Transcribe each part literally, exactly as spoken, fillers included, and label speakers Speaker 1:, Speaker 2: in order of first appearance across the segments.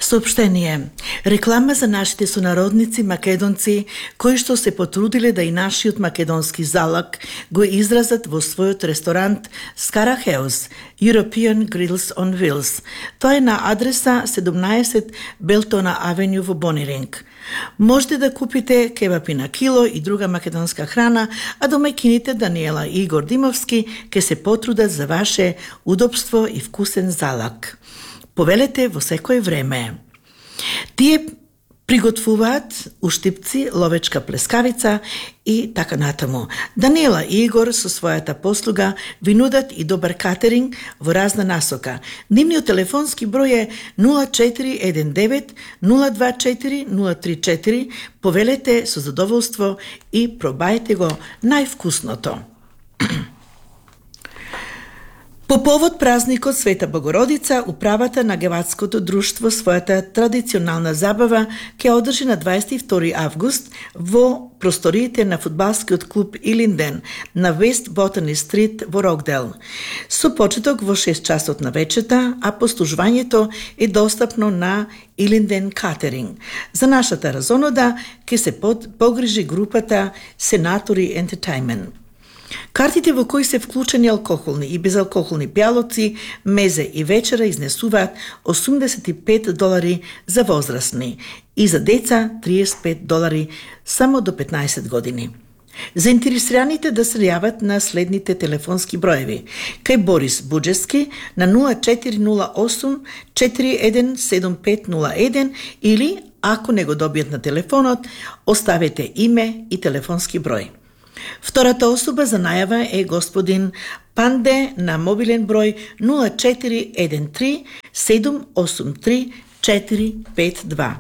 Speaker 1: Сообщение. Реклама за нашите сонародници македонци кои што се потрудиле да и нашиот македонски залак го изразат во својот ресторант Skara House, European Grills on Wheels. Тоа е на адреса седумнаесет Белтона Авеню во Бониринг. Можете да купите кебапи на кило и друга македонска храна, а домаќините Даниела и Игор Димовски ке се потрудат за ваше удобство и вкусен залак. Повелете во секое време. Тие приготвуваат уштипци, ловечка плескавица и така натаму. Даниела и Игор со својата послуга ви нудат и добар катеринг во разна насока. Нивниот телефонски број е нула четири еден девет нула два четири нула три четири. Повелете со задоволство и пробајте го највкусното. По повод празникот Света Богородица, управата на Геватското друштво својата традиционална забава ќе одржи на дваесет и втори август во просториите на фудбалскиот клуб Илинден на Вест Ботани Стрит во Рокдел. Со почеток во шест часот на вечерта, а послужувањето е достапно на Илинден Катеринг. За нашата разонода ќе се погрижи групата Сенатори Ентертајмент. Картите во кои се вклучени алкохолни и безалкохолни пијалоци, мезе и вечера изнесуваат осумдесет и пет долари за возрастни и за деца триесет и пет долари само до петнаесет години. Заинтересираните да се јават на следните телефонски броеви: кај Борис Буџевски на нула четири нула осум четири еден седум пет нула еден или, ако не го добијат на телефонот, оставете име и телефонски број. Втората особа за најава е господин Панде на мобилен број нула четири еден три седум осум три четири пет два.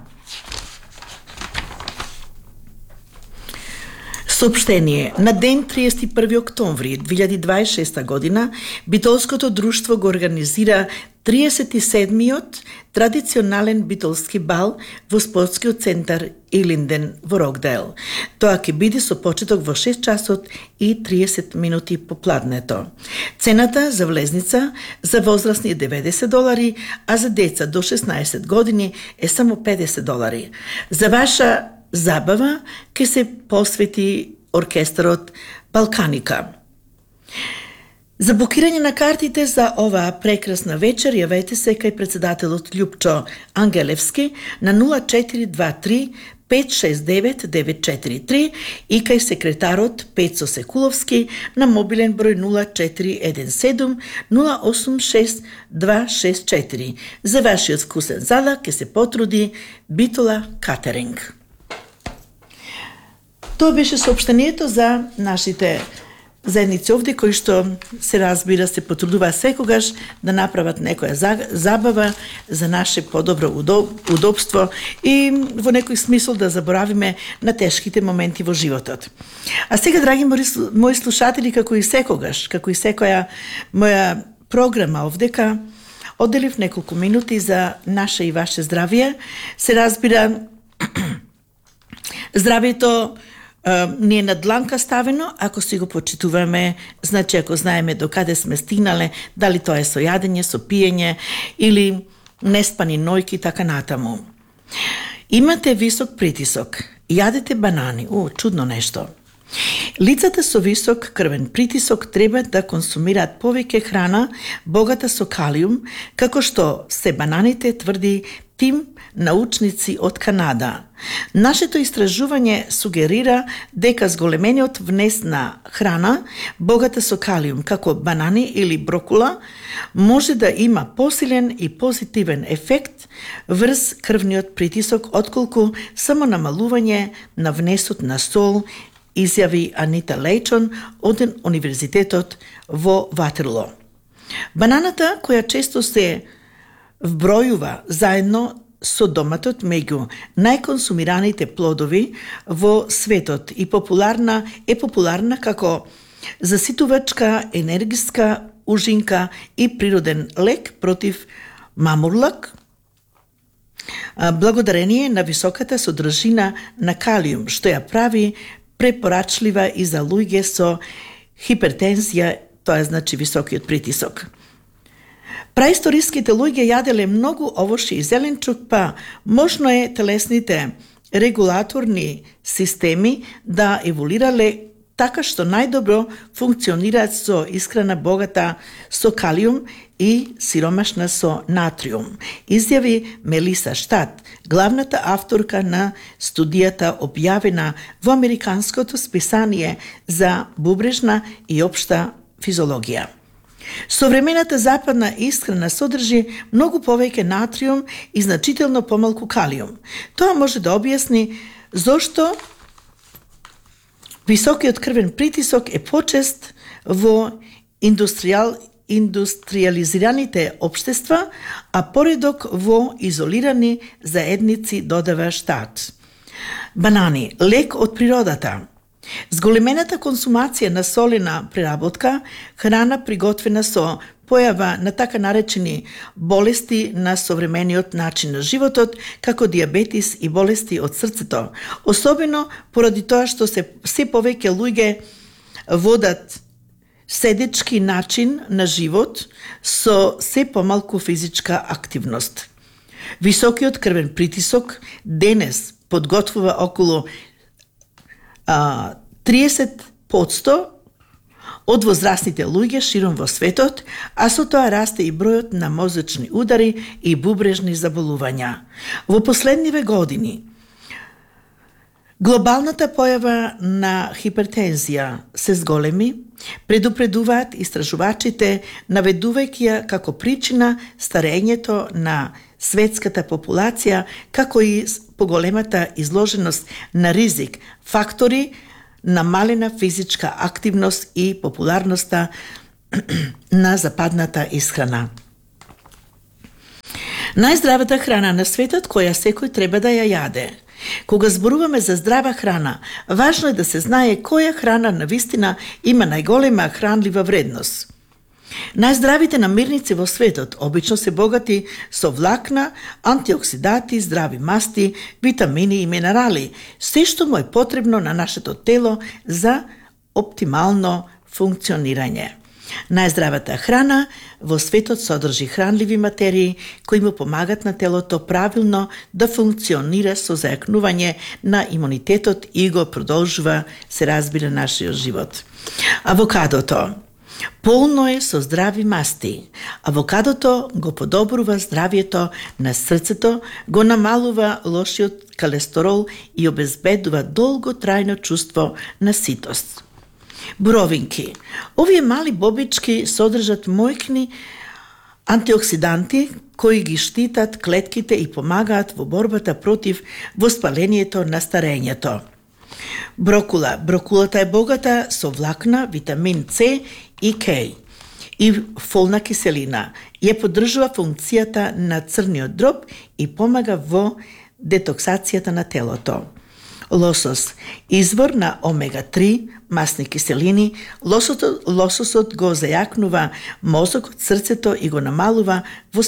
Speaker 1: Сообщение. На ден триесет и први октомври две илјади дваесет и шеста година Битолското друштво го организира триесет и седмиот традиционален битолски бал во спортскиот центар Илинден во Рокдел. Тоа ќе биде со почеток во шест часот и триесет минути попладнето. Цената за влезница за возрастни е деветдесет долари, а за деца до шеснаесет години е само педесет долари. За ваша забава ќе се посвети оркестарот Балканика. За букирање на картите за оваа прекрасна вечер јавете се кај председателот Љупчо Ангелевски на нула четири два три пет шест девет девет четири три и кај секретарот Пецо Секуловски на мобилен број нула четири еден седум нула осум шест два шест четири. За вашиот вкусен залак ќе се потруди Битола Катеринг. Тоа беше сообщението за нашите заедници овде, кои што се разбира се потрудува секогаш да направат некоја забава за наше подобро удобство и во некој смисол да заборавиме на тешките моменти во животот. А сега, драги мои слушатели, како и секогаш, како и секоја моја програма овдека, одделив неколку минути за наше и ваше здравие. Се разбира, здравието не е на дланка ставено, ако си го почитуваме, значи ако знаеме до каде сме стигнале, дали тоа е со јадење, со пиење или неспани нојки, така натаму. Имате висок притисок, јадете банани, у, чудно нешто. Лицата со висок крвен притисок треба да консумираат повеќе храна богата со калиум, како што се бананите, тврди тим научници од Канада. Нашето истражување сугерира дека зголемениот внес на храна богата со калиум, како банани или брокула, може да има посилен и позитивен ефект врз крвниот притисок, отколку само намалување на внесот на сол, изјави Анита Лејчон од Универзитетот во Ватерло. Бананата, која често се вбројува заедно со доматот меѓу најконсумираните плодови во светот и популарна е популарна како заситувачка, енергиска ужинка и природен лек против мамурлак, благодарение на високата содржина на калиум, што ја прави препорачлива и за луѓе со хипертензија, тоа е значи високиот притисок. Праисториските луѓе јаделе многу овошје и зеленчук, па можно е телесните регулаторни системи да еволирале така што најдобро функционираат со исхрана богата со калиум и сиромашна со натриум, изјави Мелиса Штат, главната авторка на студијата објавена во американското списание за бубрежна и општа физиологија. Современата западна исхрана содржи многу повеќе натриум и значително помалку калиум. Тоа може да објасни зошто високиот крвен притисок е почест во индустријал, индустријализираните општества, а поредок во изолирани заедници, додава Штат. Банани, лек од природата. Зголемената консумација на солена преработка, храна приготвена со појава на така наречени болести на современиот начин на животот, како диабетис и болести од срцето, особено поради тоа што се се повеќе луѓе водат седечки начин на живот со се помалку физичка активност. Високиот крвен притисок денес подготвува околу а, триесет проценти од возрастните луѓе широм во светот, а со тоа расте и бројот на мозочни удари и бубрежни заболувања. Во последниве години глобалната појава на хипертензија се зголеми, предупредуваат истражувачите, наведувајќи ја како причина старењето на светската популација, како и поголемата изложеност на ризик, фактори намалена физичка активност и популарноста на западната исхрана. Најздравата храна на светот која секој треба да ја јаде. Кога зборуваме за здрава храна, важно е да се знае која храна навистина има најголема хранлива вредност. Најздравите намирници во светот обично се богати со влакна, антиоксидати, здрави масти, витамини и минерали, се што му е потребно на нашето тело за оптимално функционирање. Најздравата храна во светот содржи хранливи материи кои му помагат на телото правилно да функционира со зајакнување на имунитетот и го продолжува, се разбира, нашиот живот. Авокадото полно е со здрави масти. Авокадото го подобрува здравието на срцето, го намалува лошиот колестерол и обезбедува долготрајно чувство на ситост. Боровинки. Овие мали бобички содржат мојкни антиоксиданти кои ги штитат клетките и помагаат во борбата против воспалението на старењето. Брокула. Брокулата е богата со влакна, витамин С и К и фолна киселина. Ја поддржува функцијата на црниот дроб и помага во детоксацијата на телото. Лосос. Извор на омега три, масни киселини. Лососот, лососот го зајакнува мозокот, срцето и го намалува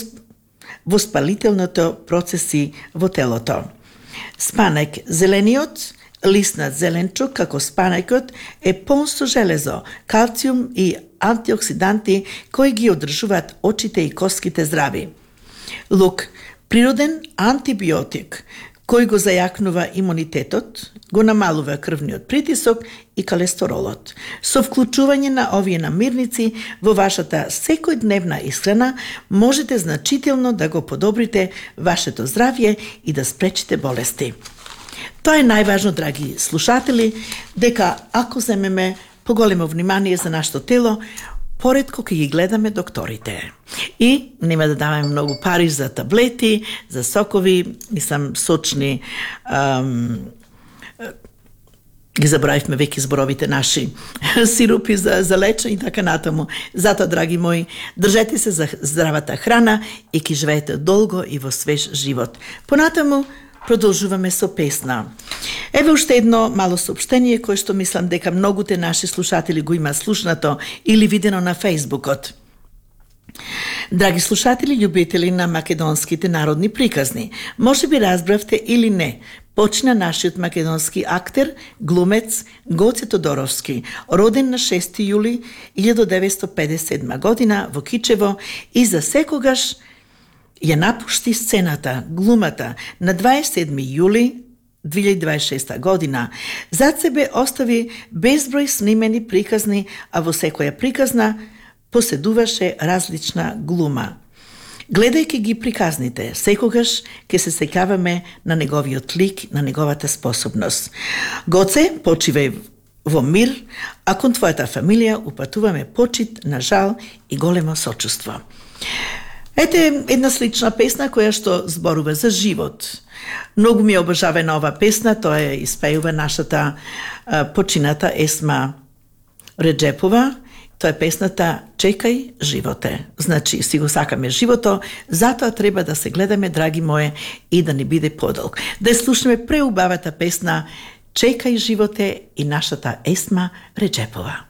Speaker 1: воспалителните процеси во телото. Спанек. Зелениот лиснат зеленчук, како спанекот, е полн со железо, калциум и антиоксиданти кои ги одржуваат очите и коските здрави. Лук. Природен антибиотик кој го зајакнува имунитетот, го намалува крвниот притисок и колестеролот. Со вклучување на овие намирници во вашата секојдневна исхрана можете значително да го подобрите вашето здравје и да спречите болести. Тоа е најважно, драги слушатели, дека ако земеме поголемо внимание за нашето тело, поредко ќе ги гледаме докторите. И нема да даваме многу пари за таблети, за сокови, мислам сочни, ам, ги забравивме веќе зборовите наши, сирупи за, за лечење и така натаму. Затоа, драги мои, држете се за здравата храна и ќе живеете долго и во свеж живот. Понатаму, продолжуваме со песна. Еве уште едно мало сообщение кое што мислам дека многуте наши слушатели го има слушнато или видено на Фејсбукот. Драги слушатели, љубители на македонските народни приказни, може би разбравте или не, почина нашиот македонски актер, глумец Гоце Тодоровски, роден на шести јули илјада деветстотини педесет и седма година во Кичево и за секогаш ја напушти сцената, глумата на дваесет и седми јули две илјади дваесет и шеста година. Зад себе остави безброј снимени приказни, а во секоја приказна поседуваше различна глума. Гледајќи ги приказните, секогаш ќе се сеќаваме на неговиот лик, на неговата способност. Гоце, почивај во мир, а кон твојата фамилија упатуваме почит, на жал и големо сочувство. Ете една слична песна која што зборува за живот. Многу ми е обожавена ова песна, тоа е испејува нашата а, почината Есма Реджепова. Тоа е песната Чекај животе. Значи, си го сакаме живото, затоа треба да се гледаме, драги моje, и да не биде подолг. Да слушаме преубавата песна Чекај животе и нашата Есма Реджепова.